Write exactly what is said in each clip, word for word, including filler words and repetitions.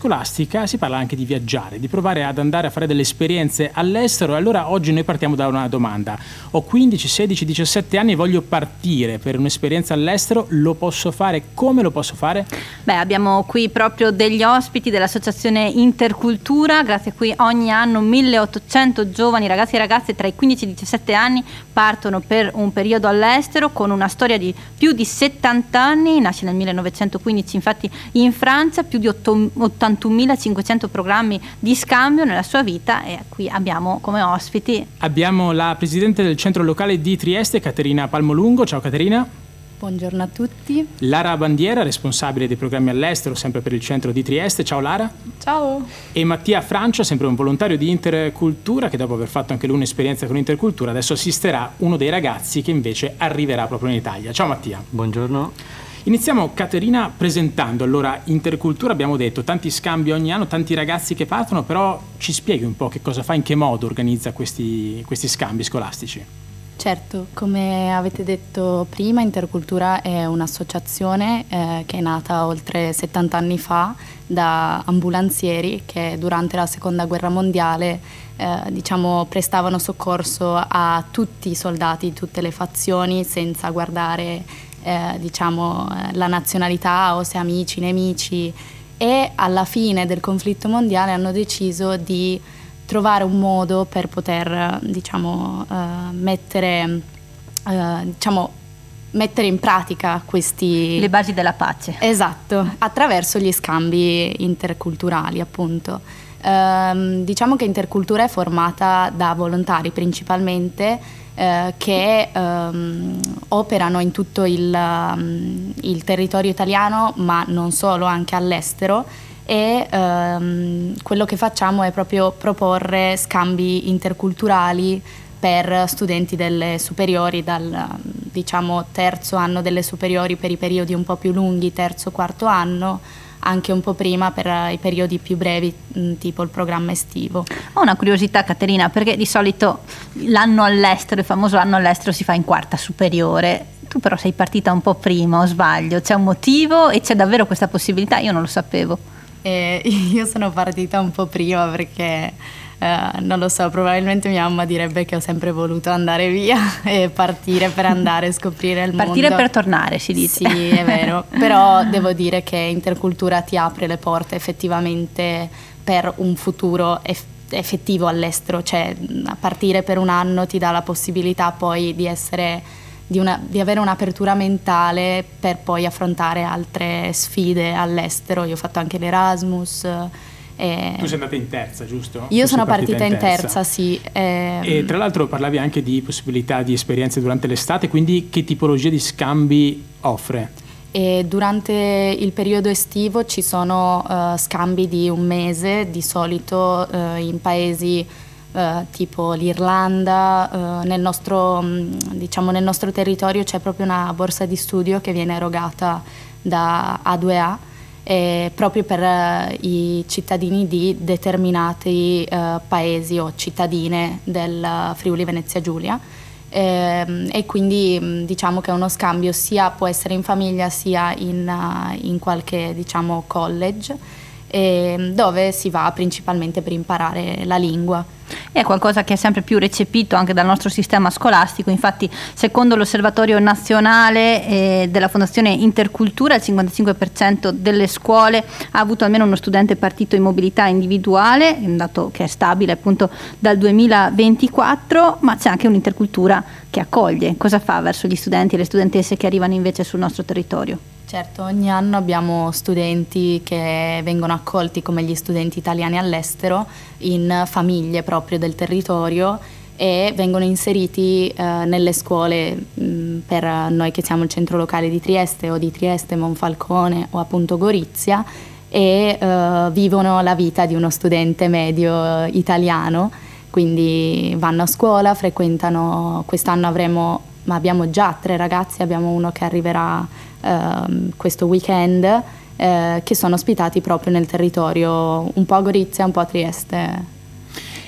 scolastica si parla anche di viaggiare, di provare ad andare a fare delle esperienze all'estero. Allora oggi noi partiamo da una domanda: ho quindici, sedici, diciassette anni e voglio partire per un'esperienza all'estero, lo posso fare? Come lo posso fare? Beh, abbiamo qui proprio degli ospiti dell'associazione Intercultura, grazie a cui ogni anno milleottocento giovani ragazzi e ragazze tra i quindici e i diciassette anni partono per un periodo all'estero, con una storia di più di settanta anni. Nasce nel millenovecentoquindici infatti in Francia, più di ottantunomilacinquecento programmi di scambio nella sua vita, e qui abbiamo come ospiti Abbiamo la presidente del centro locale di Trieste, Caterina Palmolungo. Ciao Caterina. Buongiorno a tutti. Lara Bandiera, responsabile dei programmi all'estero, sempre per il centro di Trieste. Ciao Lara. Ciao. E Mattia Francia, sempre un volontario di Intercultura, che dopo aver fatto anche lui un'esperienza con Intercultura adesso assisterà uno dei ragazzi che invece arriverà proprio in Italia. Ciao Mattia. Buongiorno. Iniziamo, Caterina, presentando allora Intercultura. Abbiamo detto tanti scambi ogni anno, tanti ragazzi che partono, però ci spieghi un po' che cosa fa, in che modo organizza questi, questi scambi scolastici? Certo, come avete detto prima, Intercultura è un'associazione eh, che è nata oltre settanta anni fa da ambulanzieri che durante la seconda guerra mondiale eh, diciamo prestavano soccorso a tutti i soldati di tutte le fazioni senza guardare eh, diciamo la nazionalità o se amici, nemici, e alla fine del conflitto mondiale hanno deciso di trovare un modo per poter diciamo uh, mettere uh, diciamo mettere in pratica questi le basi della pace. Esatto, attraverso gli scambi interculturali, appunto. Uh, diciamo che Intercultura è formata da volontari principalmente uh, che um, operano in tutto il, um, il territorio italiano, ma non solo, anche all'estero. E ehm, quello che facciamo è proprio proporre scambi interculturali per studenti delle superiori, dal diciamo terzo anno delle superiori per i periodi un po' più lunghi, terzo, quarto anno, anche un po' prima per i periodi più brevi, tipo il programma estivo. Ho una curiosità, Caterina, perché di solito l'anno all'estero, il famoso anno all'estero, si fa in quarta superiore. Tu però sei partita un po' prima, o sbaglio? C'è un motivo e c'è davvero questa possibilità? Io non lo sapevo. E io sono partita un po' prima perché eh, non lo so, probabilmente mia mamma direbbe che ho sempre voluto andare via e partire per andare a scoprire il partire mondo. Per tornare, si dice. Sì, è vero, però devo dire che Intercultura ti apre le porte effettivamente per un futuro eff- effettivo all'estero, cioè a partire per un anno ti dà la possibilità poi di essere Di, una, di avere un'apertura mentale per poi affrontare altre sfide all'estero. Io ho fatto anche l'Erasmus. E tu sei andata in terza, giusto? Io tu sono partita in terza, in terza sì. E, e tra l'altro parlavi anche di possibilità di esperienze durante l'estate, quindi che tipologia di scambi offre? E durante il periodo estivo ci sono uh, scambi di un mese, di solito uh, in paesi Uh, tipo l'Irlanda. Uh, nel nostro mh, diciamo nel nostro territorio c'è proprio una borsa di studio che viene erogata da A due A eh, proprio per uh, i cittadini di determinati uh, paesi o cittadine del Friuli Venezia Giulia, eh, e quindi mh, diciamo che è uno scambio, sia può essere in famiglia sia in, uh, in qualche diciamo college, eh, dove si va principalmente per imparare la lingua. È qualcosa che è sempre più recepito anche dal nostro sistema scolastico. Infatti, secondo l'Osservatorio Nazionale eh, della Fondazione Intercultura, il cinquantacinque per cento delle scuole ha avuto almeno uno studente partito in mobilità individuale, un dato che è stabile appunto dal duemilaventiquattro, ma c'è anche un'Intercultura che accoglie. Cosa fa verso gli studenti e le studentesse che arrivano invece sul nostro territorio? Certo, ogni anno abbiamo studenti che vengono accolti come gli studenti italiani all'estero in famiglie proprio del territorio e vengono inseriti eh, nelle scuole mh, per noi che siamo il centro locale di Trieste o di Trieste, Monfalcone o appunto Gorizia, e eh, vivono la vita di uno studente medio italiano, quindi vanno a scuola, frequentano, quest'anno avremo, ma abbiamo già tre ragazzi, abbiamo uno che arriverà Uh, questo weekend, uh, che sono ospitati proprio nel territorio, un po' a Gorizia, un po' a Trieste.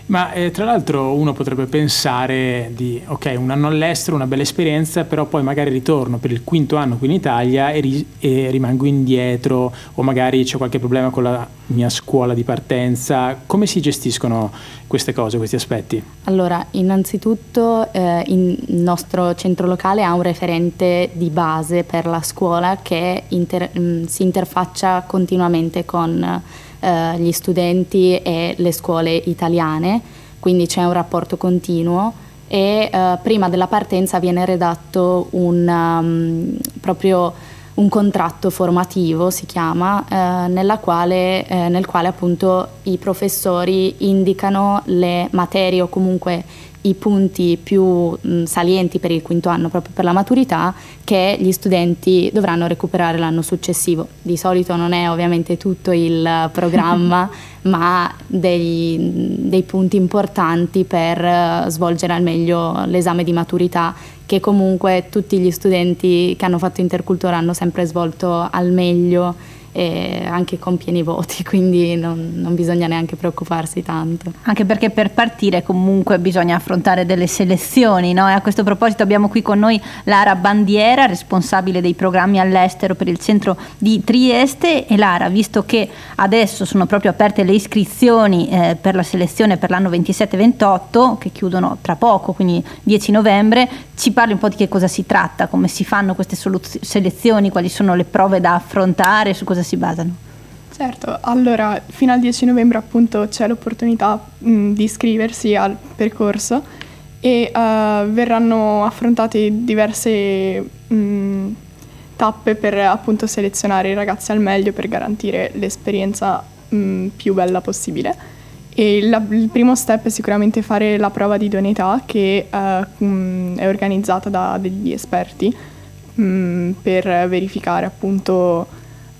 Ma eh, tra l'altro uno potrebbe pensare di ok, un anno all'estero, una bella esperienza, però poi magari ritorno per il quinto anno qui in Italia e, ri- e rimango indietro, o magari c'è qualche problema con la mia scuola di partenza. Come si gestiscono queste cose, questi aspetti? Allora, innanzitutto eh, in- il nostro centro locale ha un referente di base per la scuola che inter- mh, si interfaccia continuamente con eh, gli studenti e le scuole italiane, quindi c'è un rapporto continuo e eh, prima della partenza viene redatto un um, proprio un contratto formativo, si chiama, eh, nella quale, eh, nel quale appunto i professori indicano le materie o comunque i punti più mh, salienti per il quinto anno, proprio per la maturità, che gli studenti dovranno recuperare l'anno successivo. Di solito non è ovviamente tutto il programma, ma dei, dei punti importanti per uh, svolgere al meglio l'esame di maturità, che comunque tutti gli studenti che hanno fatto intercultura hanno sempre svolto al meglio e anche con pieni voti, quindi non, non bisogna neanche preoccuparsi tanto. Anche perché per partire comunque bisogna affrontare delle selezioni, no? E a questo proposito abbiamo qui con noi Lara Bandiera, responsabile dei programmi all'estero per il centro di Trieste. E Lara, visto che adesso sono proprio aperte le iscrizioni eh, per la selezione per l'anno ventisette ventotto, che chiudono tra poco, quindi dieci novembre, ci parli un po' di che cosa si tratta, come si fanno queste soluz- selezioni, quali sono le prove da affrontare, su cosa si basano? Certo, allora fino al dieci novembre appunto c'è l'opportunità mh, di iscriversi al percorso e uh, verranno affrontate diverse mh, tappe per appunto selezionare i ragazzi al meglio per garantire l'esperienza mh, più bella possibile. E la, il primo step è sicuramente fare la prova di idoneità che uh, mh, è organizzata da degli esperti mh, per verificare appunto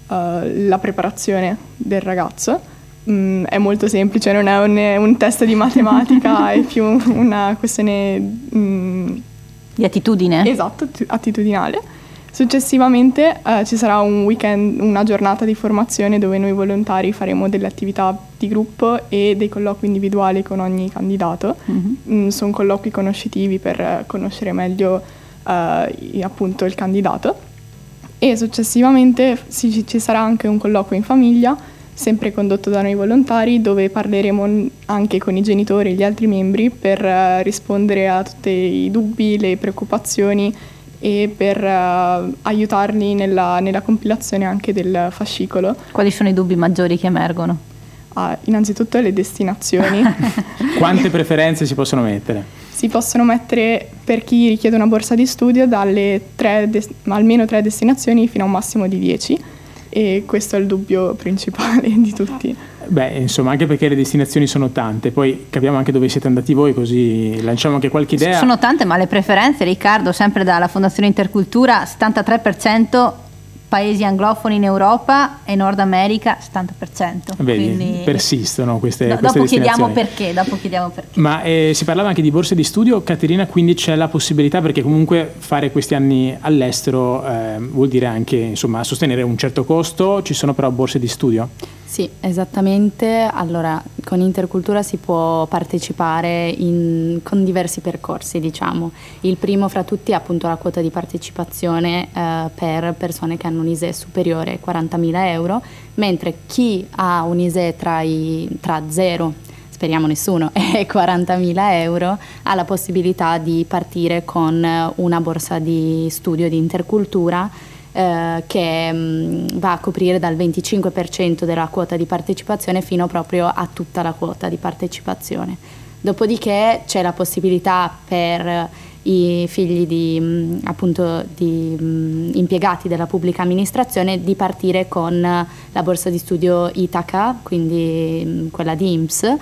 Uh, la preparazione del ragazzo. Mm, è molto semplice, non è un, un test di matematica, è più una questione mm, di attitudine. Esatto, t- attitudinale. Successivamente uh, ci sarà un weekend, una giornata di formazione dove noi volontari faremo delle attività di gruppo e dei colloqui individuali con ogni candidato. Mm-hmm. Mm, sono colloqui conoscitivi per conoscere meglio uh, appunto il candidato. E successivamente ci, ci sarà anche un colloquio in famiglia, sempre condotto da noi volontari, dove parleremo anche con i genitori e gli altri membri per uh, rispondere a tutti i dubbi, le preoccupazioni e per uh, aiutarli nella, nella compilazione anche del fascicolo. Quali sono i dubbi maggiori che emergono? Ah, innanzitutto le destinazioni. Quante preferenze si possono mettere? Si possono mettere, per chi richiede una borsa di studio, dalle tre des- almeno tre destinazioni fino a un massimo di dieci, e questo è il dubbio principale di tutti. Beh, insomma, anche perché le destinazioni sono tante, poi capiamo anche dove siete andati voi, così lanciamo anche qualche idea. Sono tante, ma le preferenze, Riccardo, sempre dalla Fondazione Intercultura, settantatré per cento paesi anglofoni in Europa e Nord America settantatré per cento. Vedi, quindi persistono queste, do, queste dopo chiediamo destinazioni. perché, dopo chiediamo perché. Ma eh, si parlava anche di borse di studio, Caterina, quindi c'è la possibilità, perché comunque fare questi anni all'estero eh, vuol dire anche insomma sostenere un certo costo, ci sono però borse di studio? Sì, esattamente. Allora, con Intercultura si può partecipare in, con diversi percorsi, diciamo. Il primo fra tutti è appunto la quota di partecipazione eh, per persone che hanno un I S E E superiore ai quarantamila euro, mentre chi ha un I S E E tra, i, tra zero, speriamo nessuno, e quarantamila euro ha la possibilità di partire con una borsa di studio di Intercultura Eh, che mh, va a coprire dal venticinque per cento della quota di partecipazione fino proprio a tutta la quota di partecipazione. Dopodiché c'è la possibilità per i figli di, mh, appunto, di mh, impiegati della pubblica amministrazione di partire con la borsa di studio Itaca, quindi mh, quella di I N P S,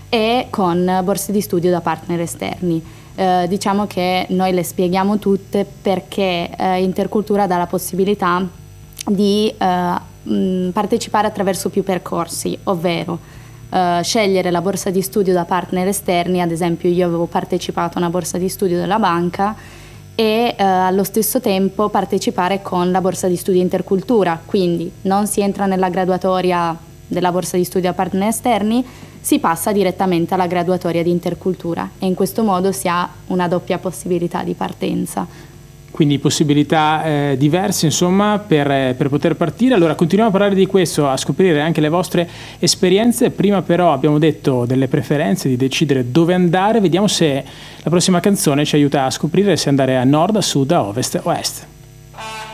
e con borse di studio da partner esterni. Eh, diciamo che noi le spieghiamo tutte perché eh, Intercultura dà la possibilità di eh, mh, partecipare attraverso più percorsi, ovvero eh, scegliere la borsa di studio da partner esterni. Ad esempio io avevo partecipato a una borsa di studio della banca e eh, allo stesso tempo partecipare con la borsa di studio Intercultura, quindi non si entra nella graduatoria della borsa di studio a partner esterni, si passa direttamente alla graduatoria di intercultura e in questo modo si ha una doppia possibilità di partenza. Quindi possibilità eh, diverse insomma per, eh, per poter partire. Allora continuiamo a parlare di questo, a scoprire anche le vostre esperienze. Prima però abbiamo detto delle preferenze, di decidere dove andare. Vediamo se la prossima canzone ci aiuta a scoprire se andare a nord, a sud, a ovest o a est.